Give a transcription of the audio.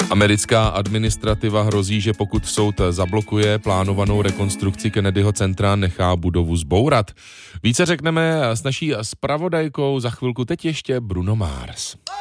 Americká administrativa hrozí, že pokud soud zablokuje plánovanou rekonstrukci Kennedyho centra, nechá budovu zbourat. Více řekneme s naší zpravodajkou za chvilku, teď ještě Bruno Mars.